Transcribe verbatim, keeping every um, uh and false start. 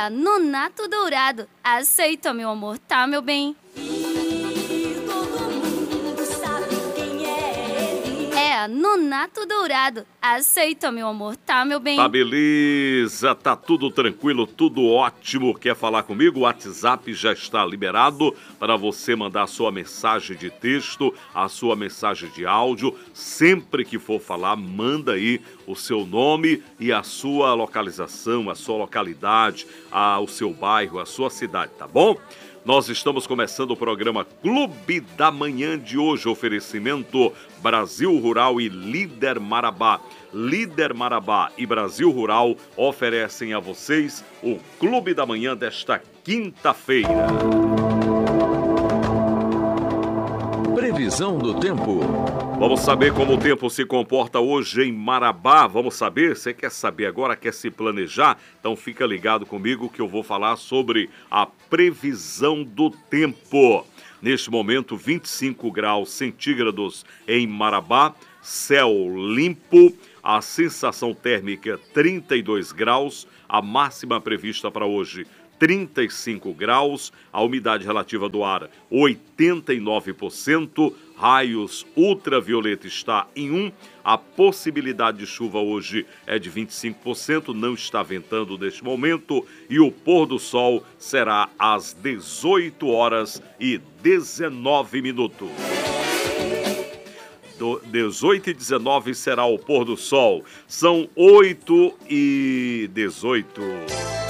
a Nonato Dourado. Aceita, meu amor, tá, meu bem? É a Nonato Dourado. Aceita, meu amor, tá, meu bem? Tá beleza, tá tudo tranquilo, tudo ótimo. Quer falar comigo? O WhatsApp já está liberado para você mandar a sua mensagem de texto, a sua mensagem de áudio. Sempre que for falar, manda aí o seu nome e a sua localização, a sua localidade, a, o seu bairro, a sua cidade, tá bom? Nós estamos começando o programa Clube da Manhã de hoje, oferecimento Brasil Rural e Líder Marabá. Líder Marabá e Brasil Rural oferecem a vocês o Clube da Manhã desta quinta-feira. Previsão do tempo. Vamos saber como o tempo se comporta hoje em Marabá. Vamos saber? Você quer saber agora? Quer se planejar? Então fica ligado comigo que eu vou falar sobre a previsão do tempo. Neste momento, vinte e cinco graus centígrados em Marabá, céu limpo, a sensação térmica trinta e dois graus, a máxima prevista para hoje trinta e cinco graus, a umidade relativa do ar oitenta e nove por cento, raios ultravioleta está em um, a possibilidade de chuva hoje é de vinte e cinco por cento, não está ventando neste momento e o pôr do sol será às dezoito horas e dezenove minutos. dezoito e dezenove será o pôr do sol. São oito e dezoito.